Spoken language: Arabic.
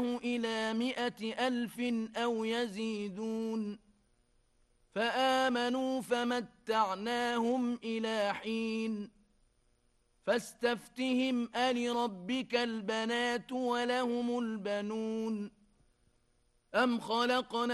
إلى 100,000 أو يزيدون فآمنوا فمتعناهم إلى حين فاستفتهم ألربك البنات ولهم البنون أم خلقنا